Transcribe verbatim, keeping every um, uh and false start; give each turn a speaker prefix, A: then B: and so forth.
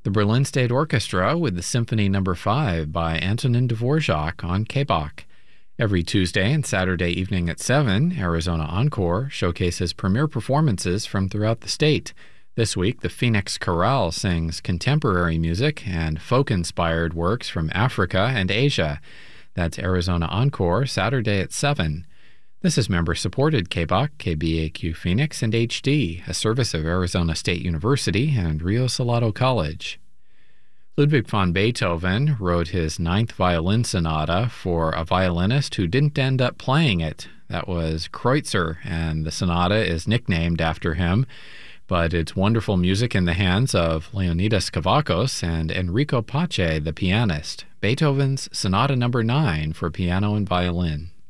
A: The Berlin State Orchestra with the Symphony Number five by Antonin Dvorak on K B O C. Every Tuesday and Saturday evening at seven, Arizona Encore showcases premiere performances from throughout the state. This week, the Phoenix Chorale sings contemporary music and folk-inspired works from Africa and Asia. That's Arizona Encore, Saturday at seven. This is member-supported K B O C, K B A Q Phoenix, and H D, a service of Arizona State University and Rio Salado College. Ludwig van Beethoven wrote his Ninth Violin Sonata for a violinist who didn't end up playing it. That was Kreutzer, and the sonata is nicknamed after him. But it's wonderful music in the hands of Leonidas Kavakos and Enrico Pace, the pianist. Beethoven's Sonata Number nine for piano and violin.